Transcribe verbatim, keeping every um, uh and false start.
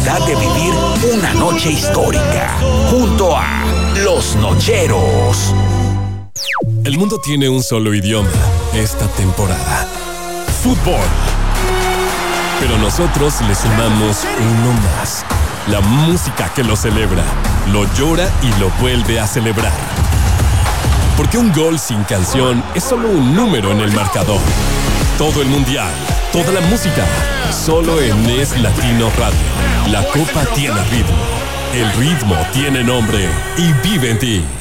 de vivir una noche histórica junto a Los Nocheros. El mundo tiene un solo idioma esta temporada: fútbol. Pero nosotros le sumamos uno más: la música que lo celebra, lo llora y lo vuelve a celebrar. Porque un gol sin canción es solo un número en el marcador. Todo el mundial, toda la música, solo en Es Latino Radio. La copa tiene ritmo, el ritmo tiene nombre y vive en ti.